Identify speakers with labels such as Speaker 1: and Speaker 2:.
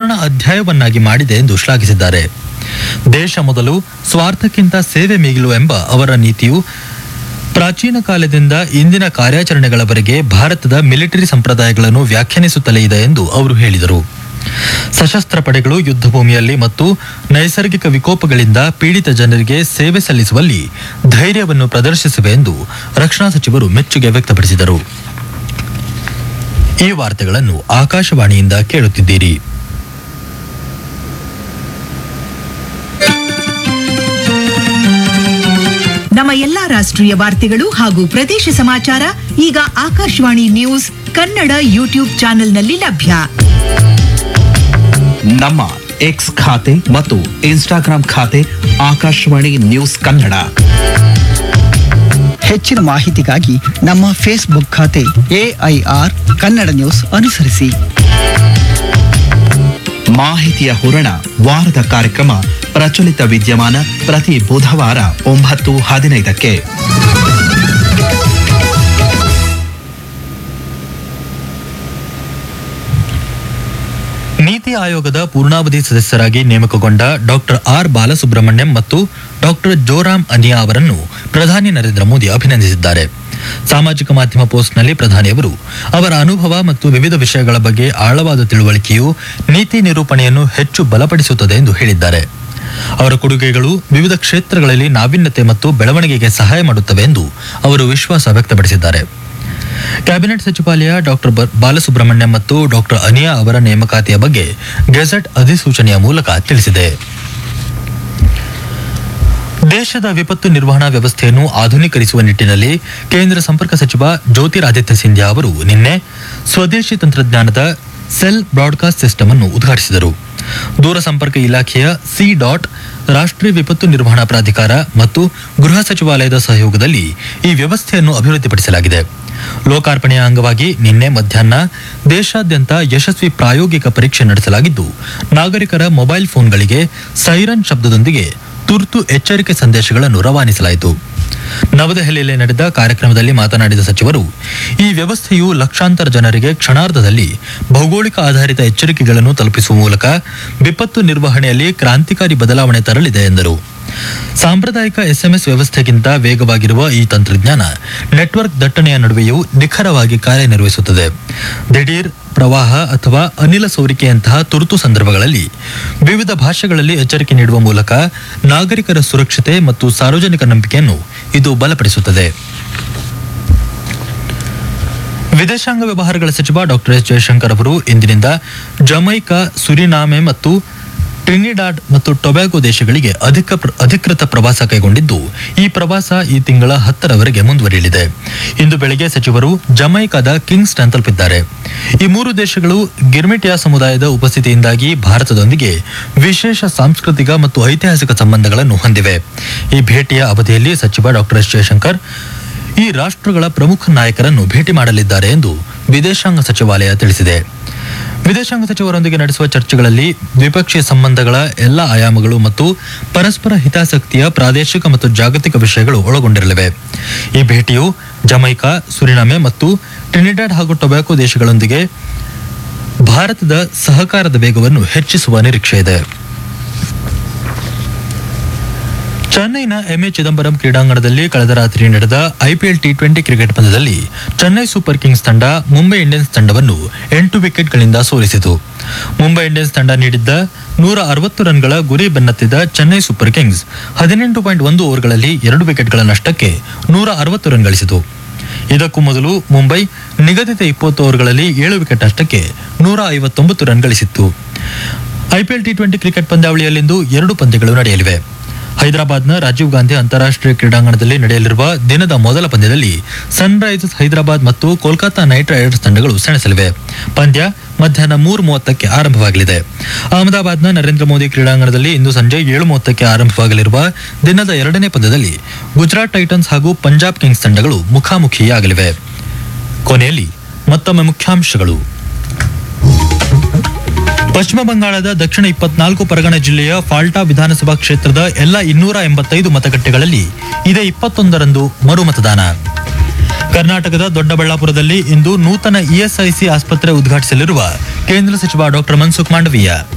Speaker 1: ಸುವರ್ಣ ಅಧ್ಯಾಯವನ್ನಾಗಿ ಮಾಡಿದೆ ಎಂದು ಶ್ಲಾಘಿಸಿದ್ದಾರೆ. ದೇಶ ಮೊದಲು, ಸ್ವಾರ್ಥಕ್ಕಿಂತ ಸೇವೆ ಮಿಗಿಲು ಎಂಬ ಅವರ ನೀತಿಯು ಪ್ರಾಚೀನ ಕಾಲದಿಂದ ಇಂದಿನ ಕಾರ್ಯಾಚರಣೆಗಳವರೆಗೆ ಭಾರತದ ಮಿಲಿಟರಿ ಸಂಪ್ರದಾಯಗಳನ್ನು ವ್ಯಾಖ್ಯಾನಿಸುತ್ತಲೇ ಇದೆ ಎಂದು ಅವರು ಹೇಳಿದರು. ಸಶಸ್ತ್ರ ಪಡೆಗಳು ಯುದ್ಧ ಭೂಮಿಯಲ್ಲಿ ಮತ್ತು ನೈಸರ್ಗಿಕ ವಿಕೋಪಗಳಿಂದ ಪೀಡಿತ ಜನರಿಗೆ ಸೇವೆ ಸಲ್ಲಿಸುವಲ್ಲಿ ಧೈರ್ಯವನ್ನು ಪ್ರದರ್ಶಿಸಿವೆ ಎಂದು ರಕ್ಷಣಾ ಸಚಿವರು ಮೆಚ್ಚುಗೆ ವ್ಯಕ್ತಪಡಿಸಿದರು. ಈ ವಾರ್ತೆಗಳನ್ನು ಆಕಾಶವಾಣಿಯಿಂದ ಕೇಳುತ್ತಿದ್ದೀರಿ.
Speaker 2: ನಮ್ಮ ಎಲ್ಲಾ ರಾಷ್ಟ್ರೀಯ ವಾರ್ತೆಗಳು ಹಾಗೂ ಪ್ರದೇಶ ಸಮಾಚಾರ ಈಗ ಆಕಾಶವಾಣಿ ನ್ಯೂಸ್ ಕನ್ನಡ ಯೂಟ್ಯೂಬ್ ಚಾನೆಲ್ನಲ್ಲಿ ಲಭ್ಯ.
Speaker 3: ನಮ್ಮ ಎಕ್ಸ್ ಖಾತೆ ಮತ್ತು ಇನ್ಸ್ಟಾಗ್ರಾಂ ಖಾತೆ ಆಕಾಶವಾಣಿ ನ್ಯೂಸ್ ಕನ್ನಡ.
Speaker 4: ಹೆಚ್ಚಿನ ಮಾಹಿತಿಗಾಗಿ ನಮ್ಮ ಫೇಸ್ಬುಕ್ ಖಾತೆ AIR ಕನ್ನಡ ನ್ಯೂಸ್ ಅನುಸರಿಸಿ.
Speaker 3: ಮಾಹಿತಿಯ ಹೂರಣ ವಾರದ ಕಾರ್ಯಕ್ರಮ ಪ್ರಚಲಿತ ವಿದ್ಯಮಾನ ಪ್ರತಿ ಬುಧವಾರ 9:15ಕ್ಕೆ.
Speaker 1: ನೀತಿ ಆಯೋಗದ ಪೂರ್ಣಾವಧಿ ಸದಸ್ಯರಾಗಿ ನೇಮಕಗೊಂಡ ಡಾಕ್ಟರ್ ಆರ್ ಬಾಲಸುಬ್ರಹ್ಮಣ್ಯಂ ಮತ್ತು ಡಾಕ್ಟರ್ ಜೋರಾಮ್ ಅನಿಯಾ ಅವರನ್ನು ಪ್ರಧಾನಿ ನರೇಂದ್ರ ಮೋದಿ ಅಭಿನಂದಿಸಿದ್ದಾರೆ. ಸಾಮಾಜಿಕ ಮಾಧ್ಯಮ ಪೋಸ್ಟ್ನಲ್ಲಿ ಪ್ರಧಾನಿಯವರು ಅವರ ಅನುಭವ ಮತ್ತು ವಿವಿಧ ವಿಷಯಗಳ ಬಗ್ಗೆ ಆಳವಾದ ತಿಳುವಳಿಕೆಯು ನೀತಿ ನಿರೂಪಣೆಯನ್ನು ಹೆಚ್ಚು ಬಲಪಡಿಸುತ್ತದೆ ಎಂದು ಹೇಳಿದ್ದಾರೆ. ಅವರ ಕೊಡುಗೆಗಳು ವಿವಿಧ ಕ್ಷೇತ್ರಗಳಲ್ಲಿ ನಾವೀನ್ಯತೆ ಮತ್ತು ಬೆಳವಣಿಗೆಗೆ ಸಹಾಯ ಮಾಡುತ್ತವೆ ಎಂದು ಅವರು ವಿಶ್ವಾಸ ವ್ಯಕ್ತಪಡಿಸಿದ್ದಾರೆ. ಕ್ಯಾಬಿನೆಟ್ ಸಚಿವಾಲಯ ಡಾಕ್ಟರ್ ಬಾಲಸುಬ್ರಹ್ಮಣ್ಯಂ ಮತ್ತು ಡಾಕ್ಟರ್ ಅನಿಯಾ ಅವರ ನೇಮಕಾತಿಯ ಬಗ್ಗೆ ಗೆಜೆಟ್ ಅಧಿಸೂಚನೆಯ ಮೂಲಕ ತಿಳಿಸಿದೆ. ದೇಶದ ವಿಪತ್ತು ನಿರ್ವಹಣಾ ವ್ಯವಸ್ಥೆಯನ್ನು ಆಧುನೀಕರಿಸುವ ನಿಟ್ಟಿನಲ್ಲಿ ಕೇಂದ್ರ ಸಂಪರ್ಕ ಸಚಿವ ಜ್ಯೋತಿರಾದಿತ್ಯ ಸಿಂಧ್ಯಾ ಅವರು ನಿನ್ನೆ ಸ್ವದೇಶಿ ತಂತ್ರಜ್ಞಾನದ ಸೆಲ್ ಬ್ರಾಡ್ಕಾಸ್ಟ್ ಸಿಸ್ಟಮ್ ಅನ್ನು ಉದ್ಘಾಟಿಸಿದರು. ದೂರಸಂಪರ್ಕ ಇಲಾಖೆಯ C. ರಾಷ್ಟ್ರೀಯ ವಿಪತ್ತು ನಿರ್ವಹಣಾ ಪ್ರಾಧಿಕಾರ ಮತ್ತು ಗೃಹ ಸಚಿವಾಲಯದ ಸಹಯೋಗದಲ್ಲಿ ಈ ವ್ಯವಸ್ಥೆಯನ್ನು ಅಭಿವೃದ್ಧಿಪಡಿಸಲಾಗಿದೆ. ಲೋಕಾರ್ಪಣೆಯ ಅಂಗವಾಗಿ ನಿನ್ನೆ ಮಧ್ಯಾಹ್ನ ದೇಶಾದ್ಯಂತ ಯಶಸ್ವಿ ಪ್ರಾಯೋಗಿಕ ಪರೀಕ್ಷೆ ನಡೆಸಲಾಗಿದ್ದು, ನಾಗರಿಕರ ಮೊಬೈಲ್ ಫೋನ್ಗಳಿಗೆ ಸೈರನ್ ಶಬ್ದದೊಂದಿಗೆ ತುರ್ತು ಎಚ್ಚರಿಕೆ ಸಂದೇಶಗಳನ್ನು ರವಾನಿಸಲಾಯಿತು. ನವದೆಹಲಿಯಲ್ಲಿ ನಡೆದ ಕಾರ್ಯಕ್ರಮದಲ್ಲಿ ಮಾತನಾಡಿದ ಸಚಿವರು, ಈ ವ್ಯವಸ್ಥೆಯು ಲಕ್ಷಾಂತರ ಜನರಿಗೆ ಕ್ಷಣಾರ್ಧದಲ್ಲಿ ಭೌಗೋಳಿಕ ಆಧಾರಿತ ಎಚ್ಚರಿಕೆಗಳನ್ನು ತಲುಪಿಸುವ ಮೂಲಕ ವಿಪತ್ತು ನಿರ್ವಹಣೆಯಲ್ಲಿ ಕ್ರಾಂತಿಕಾರಿ ಬದಲಾವಣೆ ತರಲಿದೆ ಎಂದರು. ಸಾಂಪ್ರದಾಯಿಕ SMS ವ್ಯವಸ್ಥೆಗಿಂತ ವೇಗವಾಗಿರುವ ಈ ತಂತ್ರಜ್ಞಾನ ನೆಟ್ವರ್ಕ್ ದಟ್ಟಣೆಯ ನಡುವೆಯೂ ನಿಖರವಾಗಿ ಕಾರ್ಯನಿರ್ವಹಿಸುತ್ತದೆ. ದಿಢೀರ್ ಪ್ರವಾಹ ಅಥವಾ ಅನಿಲ ಸೋರಿಕೆಯಂತಹ ತುರ್ತು ಸಂದರ್ಭಗಳಲ್ಲಿ ವಿವಿಧ ಭಾಷೆಗಳಲ್ಲಿ ಎಚ್ಚರಿಕೆ ನೀಡುವ ಮೂಲಕ ನಾಗರಿಕರ ಸುರಕ್ಷತೆ ಮತ್ತು ಸಾರ್ವಜನಿಕ ನಂಬಿಕೆಯನ್ನು ಇದು ಬಲಪಡಿಸುತ್ತದೆ. ವಿದೇಶಾಂಗ ವ್ಯವಹಾರಗಳ ಸಚಿವ ಡಾಕ್ಟರ್ ಎಸ್ ಜಯಶಂಕರ್ ಅವರು ಇಂದಿನಿಂದ ಜಮೈಕಾ, ಸುರಿನಾಮೆ ಮತ್ತು ಟ್ರಿನಿಡಾಡ್ ಮತ್ತು ಟೊಬ್ಯಾಗೊ ದೇಶಗಳಿಗೆ ಅಧಿಕೃತ ಪ್ರವಾಸ ಕೈಗೊಂಡಿದ್ದು, ಈ ಪ್ರವಾಸ ಈ ತಿಂಗಳ 10ರವರೆಗೆ ಮುಂದುವರಿಯಲಿದೆ. ಇಂದು ಬೆಳಗ್ಗೆ ಸಚಿವರು ಜಮೈಕಾದ ಕಿಂಗ್ಸ್ಟನ್ ತಲುಪಿದ್ದಾರೆ. ಈ ಮೂರು ದೇಶಗಳು ಗಿರ್ಮಿಟಿಯಾ ಸಮುದಾಯದ ಉಪಸ್ಥಿತಿಯಿಂದಾಗಿ ಭಾರತದೊಂದಿಗೆ ವಿಶೇಷ ಸಾಂಸ್ಕೃತಿಕ ಮತ್ತು ಐತಿಹಾಸಿಕ ಸಂಬಂಧಗಳನ್ನು ಹೊಂದಿವೆ. ಈ ಭೇಟಿಯ ಅವಧಿಯಲ್ಲಿ ಸಚಿವ ಡಾಕ್ಟರ್ ಎಸ್ ಜಯಶಂಕರ್ ಈ ರಾಷ್ಟ್ರಗಳ ಪ್ರಮುಖ ನಾಯಕರನ್ನು ಭೇಟಿ ಮಾಡಲಿದ್ದಾರೆ ಎಂದು ವಿದೇಶಾಂಗ ಸಚಿವಾಲಯ ತಿಳಿಸಿದೆ. ವಿದೇಶಾಂಗ ಸಚಿವರೊಂದಿಗೆ ನಡೆಸುವ ಚರ್ಚೆಗಳಲ್ಲಿ ದ್ವಿಪಕ್ಷೀಯ ಸಂಬಂಧಗಳ ಎಲ್ಲ ಆಯಾಮಗಳು ಮತ್ತು ಪರಸ್ಪರ ಹಿತಾಸಕ್ತಿಯ ಪ್ರಾದೇಶಿಕ ಮತ್ತು ಜಾಗತಿಕ ವಿಷಯಗಳು ಒಳಗೊಂಡಿರಲಿವೆ. ಈ ಭೇಟಿಯು ಜಮೈಕಾ, ಸುರಿನಾಮೆ ಮತ್ತು ಟ್ರಿನಿಡಾಡ್ ಹಾಗೂ ಟೊಬ್ಯಾಕೊ ದೇಶಗಳೊಂದಿಗೆ ಭಾರತದ ಸಹಕಾರದ ವೇಗವನ್ನು ಹೆಚ್ಚಿಸುವ ನಿರೀಕ್ಷೆ ಇದೆ. ಚೆನ್ನೈನ MA ಚಿದಂಬರಂ ಕ್ರೀಡಾಂಗಣದಲ್ಲಿ ಕಳೆದ ರಾತ್ರಿ ನಡೆದ IPL T20 ಕ್ರಿಕೆಟ್ ಪಂದ್ಯದಲ್ಲಿ ಚೆನ್ನೈ ಸೂಪರ್ ಕಿಂಗ್ಸ್ ತಂಡ ಮುಂಬೈ ಇಂಡಿಯನ್ಸ್ ತಂಡವನ್ನು 8 ವಿಕೆಟ್ಗಳಿಂದ ಸೋಲಿಸಿತು. ಮುಂಬೈ ಇಂಡಿಯನ್ಸ್ ತಂಡ ನೀಡಿದ್ದ 160 ರನ್ಗಳ ಗುರಿ ಬೆನ್ನತ್ತಿದ ಚೆನ್ನೈ ಸೂಪರ್ ಕಿಂಗ್ಸ್ 18.1 ಓವರ್ಗಳಲ್ಲಿ 2 ವಿಕೆಟ್ಗಳ ನಷ್ಟಕ್ಕೆ 160 ರನ್ ಗಳಿಸಿತು. ಇದಕ್ಕೂ ಮೊದಲು ಮುಂಬೈ ನಿಗದಿತ 20 ಓವರ್ಗಳಲ್ಲಿ 7 ವಿಕೆಟ್ ನಷ್ಟಕ್ಕೆ 159 ರನ್ ಗಳಿಸಿತ್ತು. IPL T20 ಕ್ರಿಕೆಟ್ ಪಂದ್ಯಾವಳಿಯಲ್ಲಿಂದು 2 ಪಂದ್ಯಗಳು ನಡೆಯಲಿವೆ. ಹೈದರಾಬಾದ್ನ ರಾಜೀವ್ ಗಾಂಧಿ ಅಂತಾರಾಷ್ಟ್ರೀಯ ಕ್ರೀಡಾಂಗಣದಲ್ಲಿ ನಡೆಯಲಿರುವ ದಿನದ ಮೊದಲ ಪಂದ್ಯದಲ್ಲಿ ಸನ್ರೈಸರ್ಸ್ ಹೈದರಾಬಾದ್ ಮತ್ತು ಕೋಲ್ಕತಾ ನೈಟ್ ರೈಡರ್ಸ್ ತಂಡಗಳು ಸೆಣಸಲಿವೆ. ಪಂದ್ಯ ಮಧ್ಯಾಹ್ನ 3:30ಕ್ಕೆ ಆರಂಭವಾಗಲಿದೆ. ಅಹಮದಾಬಾದ್ನ ನರೇಂದ್ರ ಮೋದಿ ಕ್ರೀಡಾಂಗಣದಲ್ಲಿ ಇಂದು ಸಂಜೆ 7:30ಕ್ಕೆ ಆರಂಭವಾಗಲಿರುವ ದಿನದ 2ನೇ ಪಂದ್ಯದಲ್ಲಿ ಗುಜರಾತ್ ಟೈಟನ್ಸ್ ಹಾಗೂ ಪಂಜಾಬ್ ಕಿಂಗ್ಸ್ ತಂಡಗಳು ಮುಖಾಮುಖಿಯಾಗಲಿವೆ. ಕೊನೆಯಲ್ಲಿ ಮತ್ತೊಮ್ಮೆ ಮುಖ್ಯಾಂಶಗಳು. ಪಶ್ಚಿಮ ಬಂಗಾಳದ ದಕ್ಷಿಣ 24 ಪರಗಣ ಜಿಲ್ಲೆಯ ಫಾಲ್ಟಾ ವಿಧಾನಸಭಾ ಕ್ಷೇತ್ರದ ಎಲ್ಲ 285 ಮತಗಟ್ಟೆಗಳಲ್ಲಿ ಇದೇ 21ರಂದು ಮರುಮತದಾನ. ಕರ್ನಾಟಕದ ದೊಡ್ಡಬಳ್ಳಾಪುರದಲ್ಲಿ ಇಂದು ನೂತನ ESIC ಆಸ್ಪತ್ರೆ ಉದ್ಘಾಟಿಸಲಿರುವ ಕೇಂದ್ರ ಸಚಿವ ಡಾಕ್ಟರ್ ಮನ್ಸುಖ್ ಮಾಂಡವೀಯ.